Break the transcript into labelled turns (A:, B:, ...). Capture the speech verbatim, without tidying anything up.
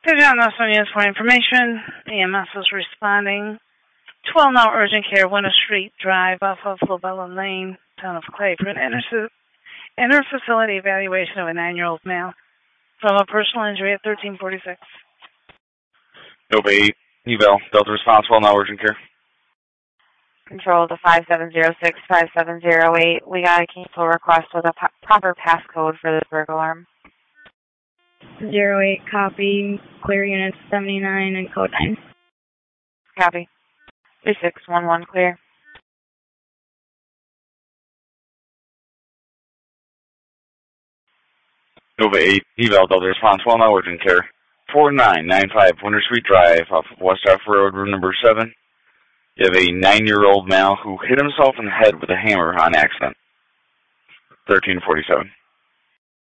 A: To John Nelson News for information, E M S is responding to well now urgent care, Winter Street Drive off of Lobella Lane, town of Clay, for an inter- inter-facility evaluation of a nine-year-old male from a personal injury at thirteen forty-six.
B: Nova eight, eval, Delta response, well now urgent care.
C: Control to five seven zero six, five seven zero eight. We got a cancel request with a po- proper passcode for this burglar alarm.
D: Zero eight, copy. Clear unit seventy-nine and code nine.
C: Copy. three six one one, clear.
B: Nova eight, eval, Delta response, well now urgent care. four nine nine five Winter Street Drive off of West Alpha Road, room number seven. You have a nine-year-old male who hit himself in the head with a hammer on accident. thirteen forty-seven.